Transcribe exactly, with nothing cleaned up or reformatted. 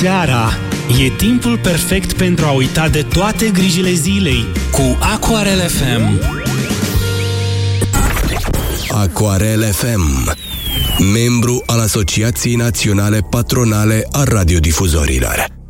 Seara e timpul perfect pentru a uita de toate grijile zilei cu Aquarel F M. Aquarel F M, membru al Asociației Naționale Patronale a Radiodifuzorilor.